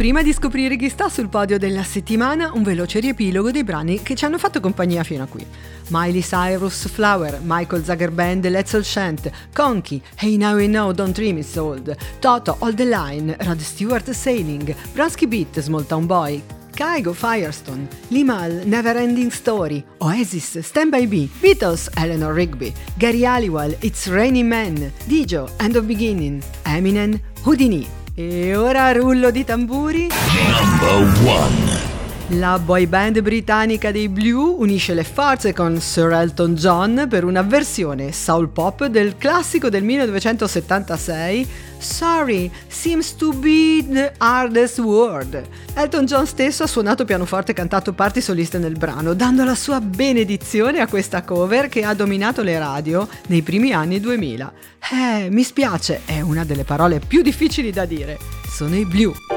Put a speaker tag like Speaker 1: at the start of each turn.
Speaker 1: prima di scoprire chi sta sul podio della settimana, un veloce riepilogo dei brani che ci hanno fatto compagnia fino a qui. Miley Cyrus, Flower, Michael Zager Band, Let's All Chant, Conky, Hey Now We Know, Don't Dream It's Old, Toto, All The Line, Rod Stewart, Sailing, Bronski Beat, Small Town Boy, Kygo, Firestone, Limahl, Never Ending Story, Oasis, Stand By Me, Beatles, Eleanor Rigby, Gary Halliwell, It's Raining Men, Dijo, End of Beginning, Eminem, Houdini. E ora rullo di tamburi.
Speaker 2: Number 1.
Speaker 1: La boy band britannica dei Blue unisce le forze con Sir Elton John per una versione soul pop del classico del 1976 Sorry, Seems to Be the Hardest Word. Elton John stesso ha suonato pianoforte e cantato parti soliste nel brano, dando la sua benedizione a questa cover che ha dominato le radio nei primi anni 2000. Mi spiace, è una delle parole più difficili da dire. Sono i Blue.